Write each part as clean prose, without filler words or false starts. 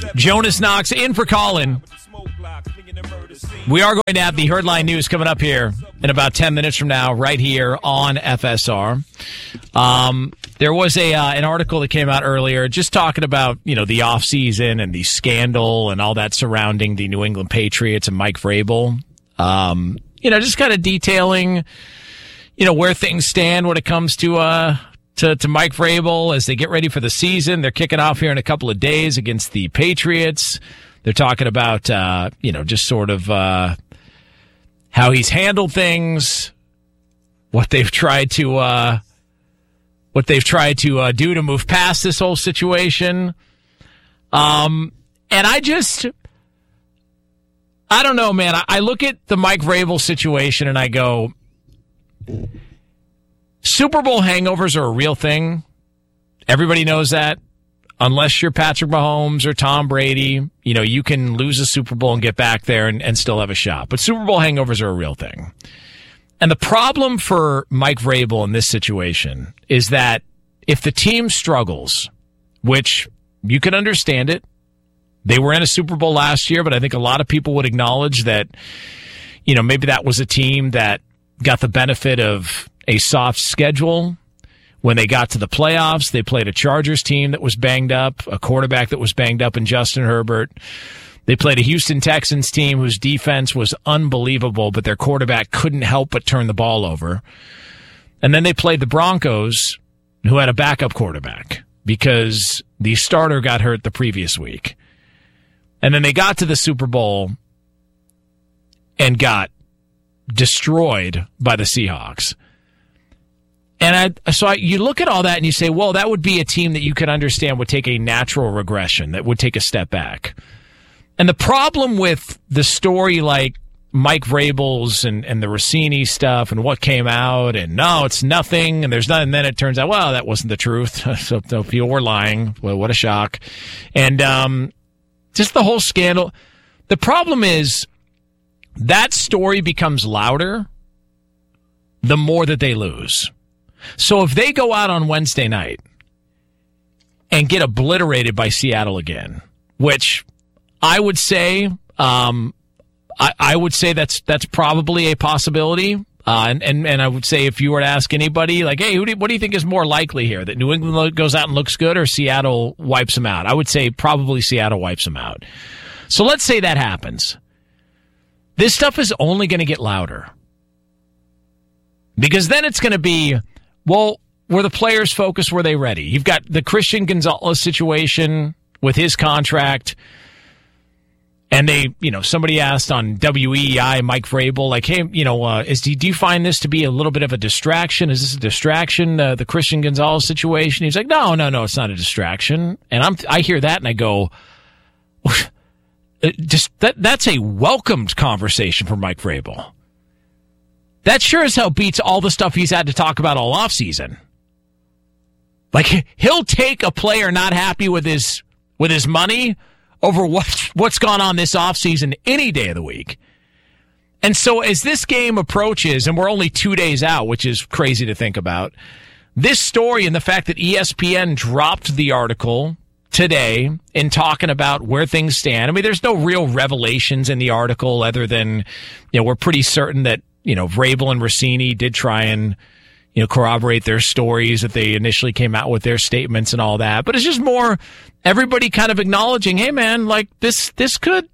Jonas Knox in for Colin. We are going to have the Herdline News coming up here in about 10 minutes from now, right here on FSR. There was an article that came out earlier just talking about, the offseason and the scandal and all that surrounding the New England Patriots and Mike Vrabel. Just kind of detailing, where things stand when it comes to Mike Vrabel as they get ready for the season. They're kicking off here in a couple of days against the Patriots. They're talking about, just sort of how he's handled things, what they've tried to do to move past this whole situation. And I don't know, man. I look at the Mike Vrabel situation and I go, Super Bowl hangovers are a real thing. Everybody knows that. Unless you're Patrick Mahomes or Tom Brady, you can lose a Super Bowl and get back there and still have a shot. But Super Bowl hangovers are a real thing. And the problem for Mike Vrabel in this situation is that if the team struggles, which you can understand it, they were in a Super Bowl last year, but I think a lot of people would acknowledge that, maybe that was a team that got the benefit of a soft schedule. When they got to the playoffs, they played a Chargers team that was banged up, a quarterback that was banged up in Justin Herbert. They played a Houston Texans team whose defense was unbelievable, but their quarterback couldn't help but turn the ball over. And then they played the Broncos, who had a backup quarterback because the starter got hurt the previous week. And then they got to the Super Bowl and got destroyed by the Seahawks. And you look at all that and you say, well, that would be a team that you could understand would take a natural regression, that would take a step back. And the problem with the story like Mike Vrabel's and the Rossini stuff and what came out and no, it's nothing and there's nothing, and then it turns out, well, that wasn't the truth. So if you were lying, well, what a shock. And just the whole scandal. The problem is that story becomes louder the more that they lose. So if they go out on Wednesday night and get obliterated by Seattle again, which I would say, I would say that's probably a possibility. And I would say if you were to ask anybody, like, hey, what do you think is more likely here? That New England goes out and looks good or Seattle wipes them out? I would say probably Seattle wipes them out. So let's say that happens. This stuff is only going to get louder. Because then it's going to be, well, were the players focused? Were they ready? You've got the Christian Gonzalez situation with his contract. And they, somebody asked on WEEI, Mike Vrabel, like, hey, do you find this to be a little bit of a distraction? Is this a distraction, the Christian Gonzalez situation? He's like, no, it's not a distraction. And I hear that and I go, that's a welcomed conversation for Mike Vrabel. That sure as hell beats all the stuff he's had to talk about all offseason. Like, he'll take a player not happy with his money over what's gone on this offseason any day of the week. And so as this game approaches, and we're only 2 days out, which is crazy to think about, this story and the fact that ESPN dropped the article today in talking about where things stand. I mean, there's no real revelations in the article other than, we're pretty certain that, Vrabel and Rossini did try and, corroborate their stories that they initially came out with their statements and all that. But it's just more everybody kind of acknowledging, hey man, like this could,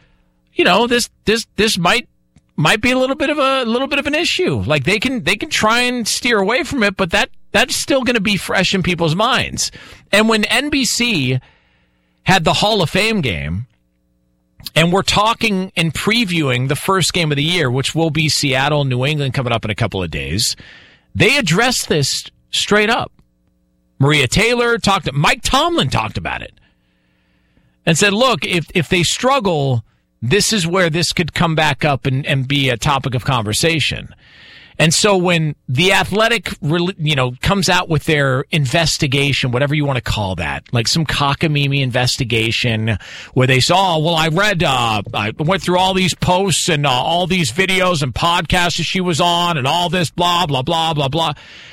this might be a little bit of an issue. Like they can try and steer away from it, but that's still going to be fresh in people's minds. And when NBC had the Hall of Fame game, and we're talking and previewing the first game of the year, which will be Seattle, New England coming up in a couple of days, they addressed this straight up. Maria Taylor Mike Tomlin talked about it and said, look, if they struggle, this is where this could come back up and be a topic of conversation. And so when The Athletic, comes out with their investigation, whatever you want to call that, like some cockamamie investigation where they say, I went through all these posts and all these videos and podcasts that she was on and all this blah, blah, blah, blah, blah.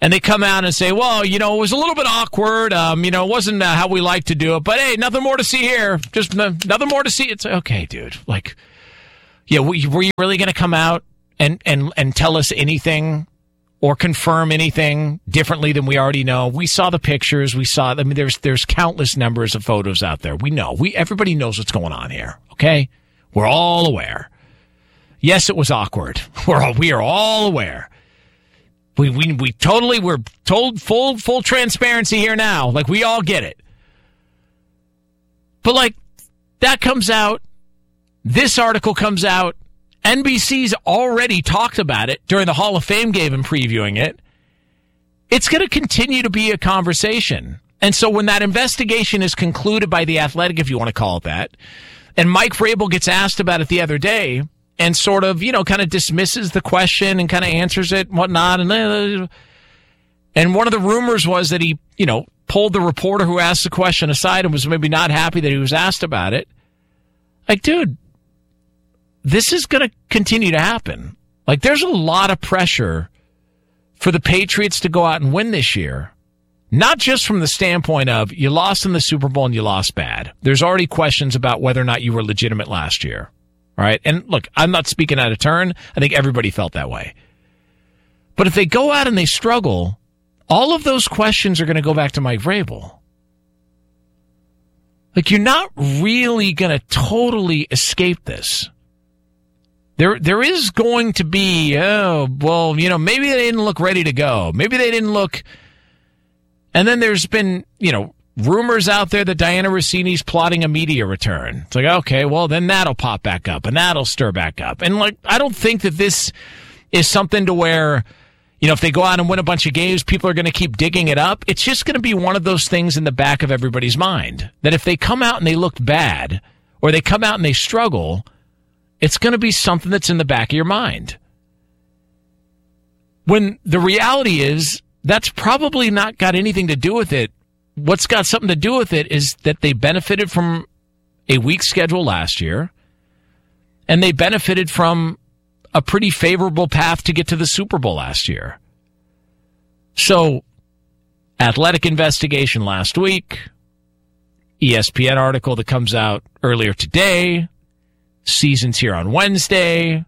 and they come out and say, well, it was a little bit awkward. It wasn't how we like to do it. But, hey, nothing more to see here. Just nothing more to see. It's okay, dude. Like, yeah, were you really going to come out and tell us anything or confirm anything differently than we already know? We saw the pictures. There's countless numbers of photos out there. We know. Everybody knows what's going on here, okay? We're all aware. Yes, it was awkward. We are all aware. We're told full transparency here now. Like, we all get it. But, like, that comes out. This article comes out. NBC's already talked about it during the Hall of Fame game and previewing it. It's going to continue to be a conversation. And so when that investigation is concluded by The Athletic, if you want to call it that, and Mike Vrabel gets asked about it the other day and sort of, kind of dismisses the question and kind of answers it and whatnot. And one of the rumors was that he, pulled the reporter who asked the question aside and was maybe not happy that he was asked about it. Like, dude, this is going to continue to happen. Like, there's a lot of pressure for the Patriots to go out and win this year. Not just from the standpoint of you lost in the Super Bowl and you lost bad. There's already questions about whether or not you were legitimate last year. All right. And look, I'm not speaking out of turn. I think everybody felt that way. But if they go out and they struggle, all of those questions are going to go back to Mike Vrabel. Like, you're not really going to totally escape this. There is going to be, maybe they didn't look ready to go. Maybe they didn't look. And then there's been, rumors out there that Diana Rossini's plotting a media return. It's like, okay, well, then that'll pop back up and that'll stir back up. And, like, I don't think that this is something to where, if they go out and win a bunch of games, people are going to keep digging it up. It's just going to be one of those things in the back of everybody's mind that if they come out and they look bad or they come out and they struggle, it's going to be something that's in the back of your mind. When the reality is that's probably not got anything to do with it. What's got something to do with it is that they benefited from a weak schedule last year, and they benefited from a pretty favorable path to get to the Super Bowl last year. So, Athletic investigation last week, ESPN article that comes out earlier today, season's here on Wednesday.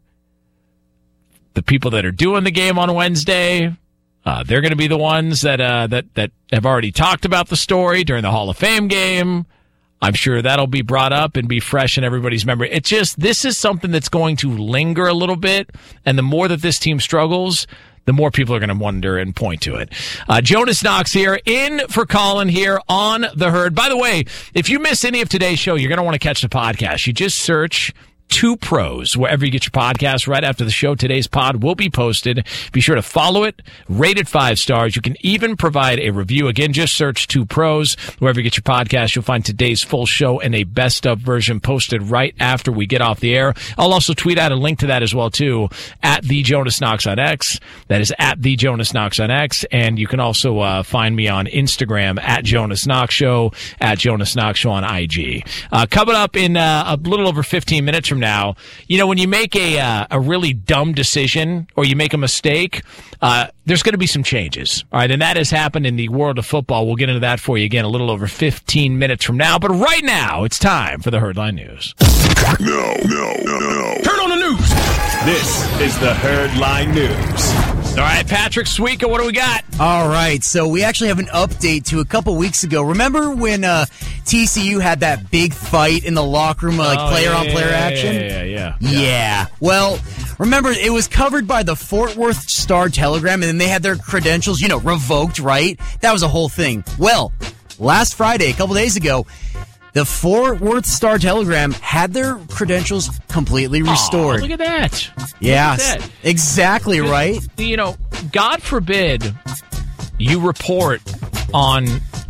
The people that are doing the game on Wednesday, they're going to be the ones that have already talked about the story during the Hall of Fame game. I'm sure that'll be brought up and be fresh in everybody's memory. It's just, this is something that's going to linger a little bit, and the more that this team struggles, the more people are going to wonder and point to it. Jonas Knox here, in for Colin here on The Herd. By the way, if you miss any of today's show, you're going to want to catch the podcast. You just search Two Pros wherever you get your podcast. Right after the show, today's pod will be posted. Be sure to follow it, rate it 5 stars. You can even provide a review. Again, just search Two Pros wherever you get your podcast. You'll find today's full show and a best of version posted right after we get off the air. I'll also tweet out a link to that as well too at the Jonas Knox on X. That is at the Jonas Knox on X. And you can also find me on Instagram at Jonas Knox Show, at Jonas Knox Show on IG. Coming up in a little over 15 minutes from now, when you make a really dumb decision or you make a mistake, there's going to be some changes. All right, and that has happened in the world of football. We'll get into that for you again a little over 15 minutes from now. But right now, it's time for the Herdline News. No. Turn on the news. This is the Herdline News. All right, Patrick Suika, what do we got? All right, so we actually have an update to a couple weeks ago. Remember when TCU had that big fight in the locker room, player-on-player action? Yeah. Well, remember, it was covered by the Fort Worth Star-Telegram, and then they had their credentials, revoked, right? That was a whole thing. Well, last Friday, a couple days ago, the Fort Worth Star-Telegram had their credentials completely restored. Oh, look at that. Yeah, look at that. Exactly right. God forbid you report on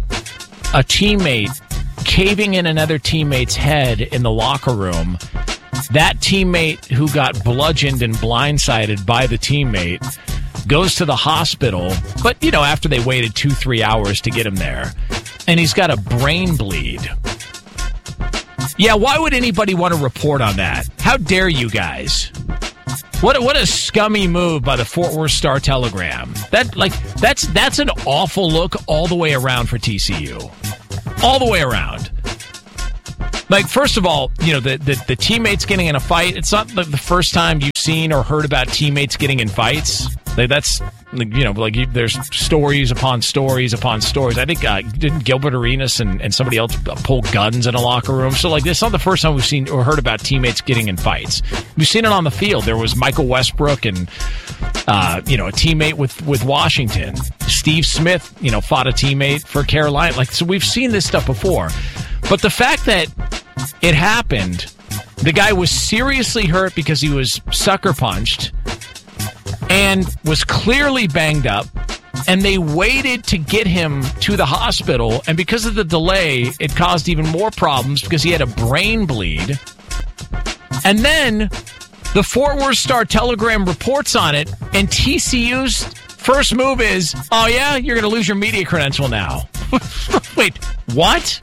a teammate caving in another teammate's head in the locker room. That teammate who got bludgeoned and blindsided by the teammate goes to the hospital, but, after they waited 2-3 hours to get him there, and he's got a brain bleed. Yeah, why would anybody want to report on that? How dare you guys? What a scummy move by the Fort Worth Star-Telegram. That's an awful look all the way around for TCU. All the way around. Like, first of all, the teammates getting in a fight, it's not the first time you've seen or heard about teammates getting in fights. There's stories upon stories upon stories. I think didn't Gilbert Arenas and somebody else pull guns in a locker room? So it's not the first time we've seen or heard about teammates getting in fights. We've seen it on the field. There was Michael Westbrook and a teammate with Washington. Steve Smith, fought a teammate for Carolina. So we've seen this stuff before. But the fact that it happened, the guy was seriously hurt because he was sucker punched and was clearly banged up, and they waited to get him to the hospital, and because of the delay, it caused even more problems because he had a brain bleed. And then the Fort Worth Star-Telegram reports on it, and TCU's first move is, oh yeah, you're going to lose your media credential now. Wait, what?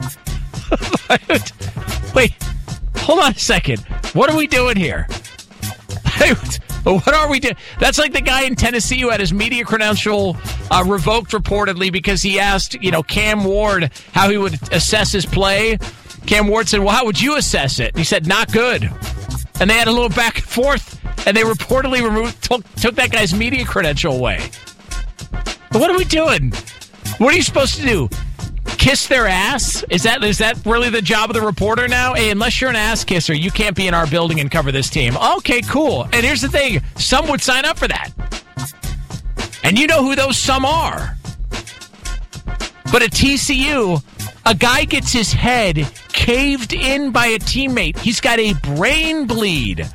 Wait, hold on a second. What are we doing here? What are we doing? That's like the guy in Tennessee who had his media credential revoked reportedly because he asked, Cam Ward how he would assess his play. Cam Ward said, well, how would you assess it? And he said, not good. And they had a little back and forth, and they reportedly took that guy's media credential away. But what are we doing? What are you supposed to do? Kiss their ass? Is that really the job of the reporter now? Hey, unless you're an ass kisser, you can't be in our building and cover this team. Okay, cool. And here's the thing. Some would sign up for that. And you know who those some are. But at TCU, a guy gets his head caved in by a teammate. He's got a brain bleed.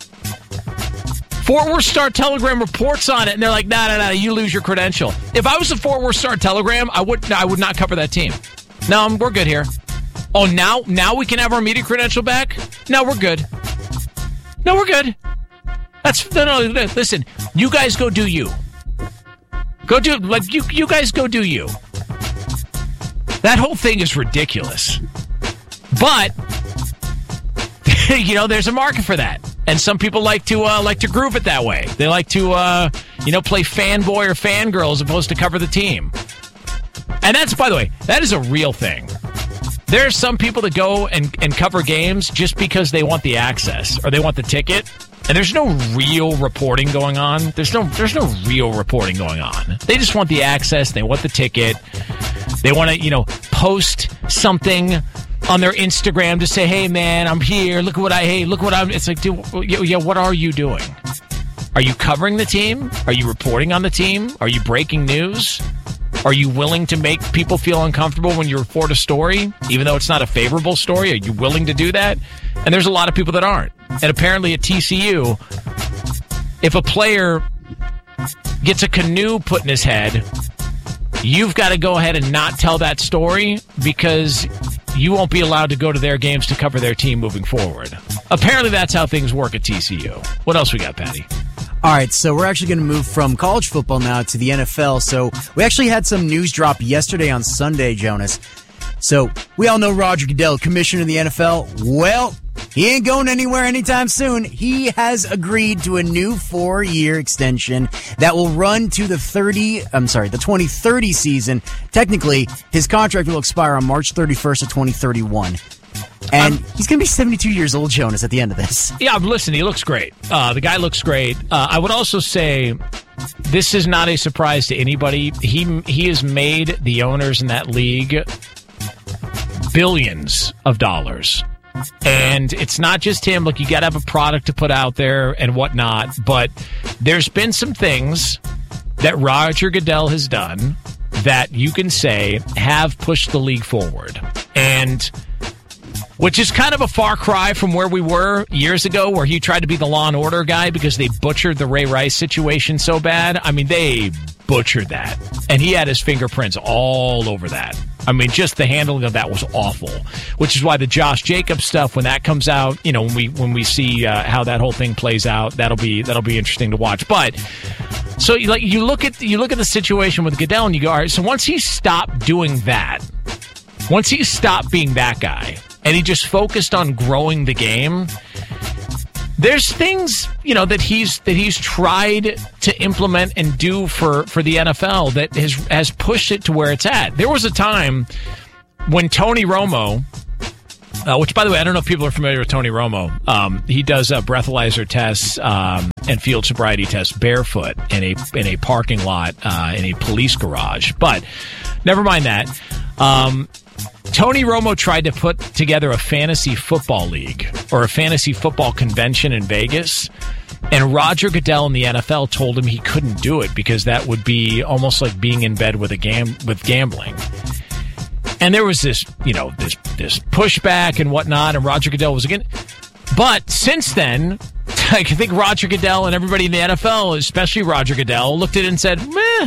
Fort Worth Star-Telegram reports on it, and they're like, no, you lose your credential. If I was the Fort Worth Star-Telegram, I would not cover that team. No, we're good here. Oh, now we can have our media credential back? No, we're good. No, we're good. Listen, you guys go do you. Go do, you guys go do you. That whole thing is ridiculous. But, there's a market for that. And some people like to groove it that way. They like to, play fanboy or fangirl as opposed to cover the team. And that's, by the way, that is a real thing. There are some people that go and cover games just because they want the access or they want the ticket. And there's no real reporting going on. There's no real reporting going on. They just want the access. They want the ticket. They want to, post something on their Instagram to say, hey, man, I'm here. Look what I'm... It's like, dude, yeah, what are you doing? Are you covering the team? Are you reporting on the team? Are you breaking news? Are you willing to make people feel uncomfortable when you report a story, even though it's not a favorable story? Are you willing to do that? And there's a lot of people that aren't. And apparently at TCU, if a player gets a canoe put in his head, you've got to go ahead and not tell that story because you won't be allowed to go to their games to cover their team moving forward. Apparently that's how things work at TCU. What else we got, Patty? All right, so we're actually going to move from college football now to the NFL. So we actually had some news drop yesterday on Sunday, Jonas. So we all know Roger Goodell, commissioner of the NFL. Well, he ain't going anywhere anytime soon. He has agreed to a new 4-year extension that will run to the 2030 season. Technically, his contract will expire on March 31st of 2031. And he's going to be 72 years old, Jonas, at the end of this. Yeah, listen, he looks great. The guy looks great. I would also say this is not a surprise to anybody. He has made the owners in that league billions of dollars. And it's not just him. Look, you got to have a product to put out there and whatnot. But there's been some things that Roger Goodell has done that you can say have pushed the league forward. And which is kind of a far cry from where we were years ago, where he tried to be the Law and Order guy because they butchered the Ray Rice situation so bad. I mean, they butchered that. And he had his fingerprints all over that. I mean, just the handling of that was awful, which is why the Josh Jacobs stuff, when that comes out, when we see how that whole thing plays out, that'll be interesting to watch. But so you look at the situation with Goodell and you go, all right, so once he stopped doing that, once he stopped being that guy, and he just focused on growing the game, there's things, that he's tried to implement and do for the NFL that has pushed it to where it's at. There was a time when Tony Romo, which, by the way, I don't know if people are familiar with Tony Romo. He does breathalyzer tests and field sobriety tests barefoot in a parking lot in a police garage. But never mind that. Tony Romo tried to put together a fantasy football league or a fantasy football convention in Vegas, and Roger Goodell in the NFL told him he couldn't do it because that would be almost like being in bed with gambling. And there was this pushback and whatnot, and Roger Goodell was against. But since then, I think Roger Goodell and everybody in the NFL, especially Roger Goodell, looked at it and said,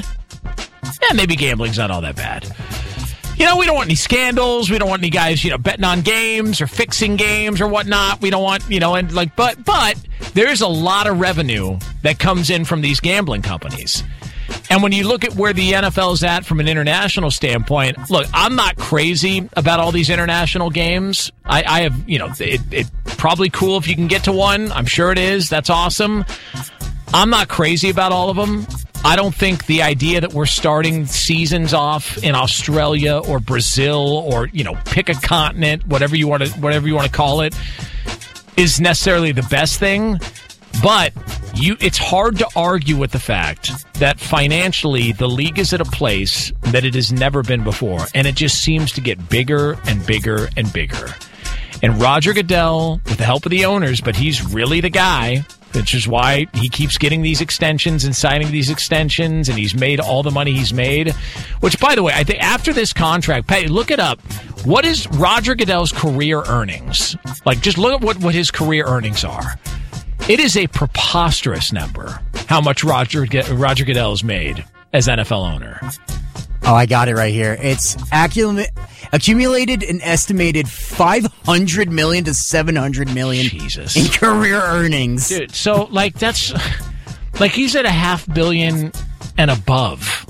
maybe gambling's not all that bad. We don't want any scandals. We don't want any guys, betting on games or fixing games or whatnot. We don't want, but there's a lot of revenue that comes in from these gambling companies. And when you look at where the NFL is at from an international standpoint, look, I'm not crazy about all these international games. I have, it's probably cool if you can get to one. I'm sure it is. That's awesome. I'm not crazy about all of them. I don't think the idea that we're starting seasons off in Australia or Brazil or, pick a continent, whatever you want to call it, is necessarily the best thing. But it's hard to argue with the fact that financially the league is at a place that it has never been before, and it just seems to get bigger and bigger and bigger. And Roger Goodell, with the help of the owners, but he's really the guy, which is why he keeps getting these extensions and signing these extensions, and he's made all the money he's made. Which, by the way, I think after this contract, Patty, look it up. What is Roger Goodell's career earnings? Just look at what his career earnings are. It is a preposterous number how much Roger Goodell has made as NFL owner. Oh, I got it right here. It's accumulated an estimated $500 million to $700 million in career earnings. Dude, so that's he's at $500 million and above.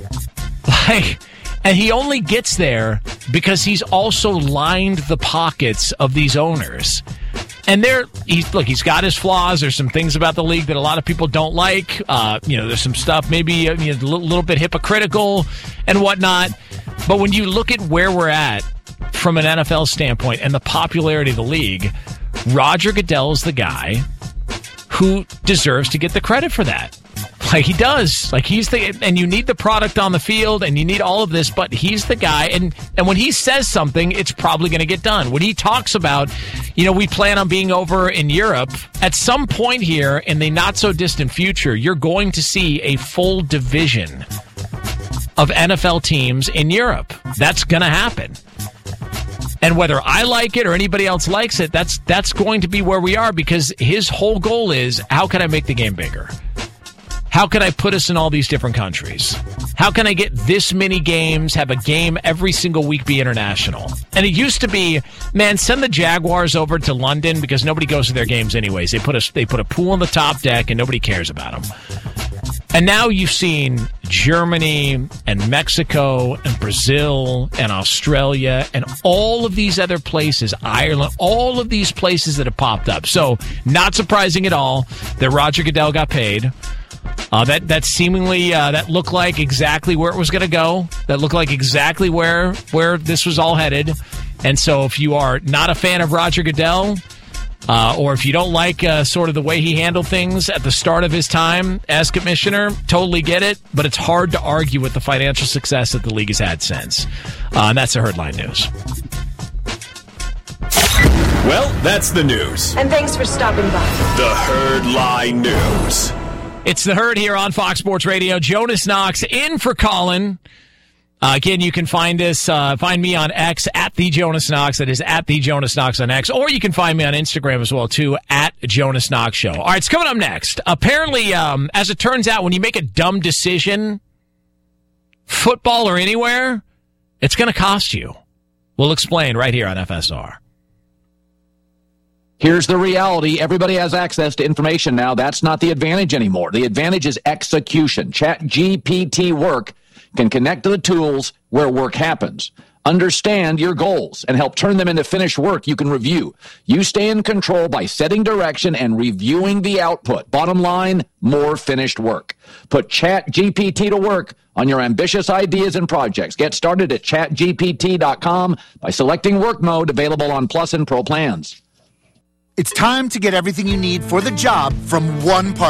And he only gets there because he's also lined the pockets of these owners. And he's got his flaws. There's some things about the league that a lot of people don't like. There's some stuff maybe a little bit hypocritical and whatnot. But when you look at where we're at from an NFL standpoint and the popularity of the league, Roger Goodell is the guy who deserves to get the credit for that. He does. And you need the product on the field and you need all of this, but he's the guy. And when he says something, it's probably going to get done. When he talks about, we plan on being over in Europe, at some point here in the not so distant future, you're going to see a full division of NFL teams in Europe. That's going to happen. And whether I like it or anybody else likes it, that's going to be where we are, because his whole goal is, how can I make the game bigger? How can I put us in all these different countries? How can I get this many games, have a game every single week be international? And it used to be, man, send the Jaguars over to London because nobody goes to their games anyways. They put a pool on the top deck and nobody cares about them. And now you've seen Germany and Mexico and Brazil and Australia and all of these other places, Ireland, all of these places that have popped up. So not surprising at all that Roger Goodell got paid. That seemingly that looked like exactly where it was going to go. That looked like exactly where this was all headed. And so if you are not a fan of Roger Goodell, or if you don't like sort of the way he handled things at the start of his time as commissioner, totally get it. But it's hard to argue with the financial success that the league has had since. And that's the Herdline News. Well, that's the news. And thanks for stopping by. The Herdline News. It's the Herd here on Fox Sports Radio. Jonas Knox in for Colin. Again, you can find me on X at the Jonas Knox. That is at the Jonas Knox on X. Or you can find me on Instagram as well, too, at Jonas Knox Show. All right, it's coming up next. Apparently, as it turns out, when you make a dumb decision, football or anywhere, it's going to cost you. We'll explain right here on FSR. Here's the reality. Everybody has access to information now. That's not the advantage anymore. The advantage is execution. ChatGPT Work can connect to the tools where work happens. understand your goals, and help turn them into finished work you can review. You stay in control by setting direction and reviewing the output. Bottom line, more finished work. Put ChatGPT to work on your ambitious ideas and projects. Get started at chatgpt.com by selecting work mode, available on Plus and Pro plans. It's time to get everything you need for the job from one partner.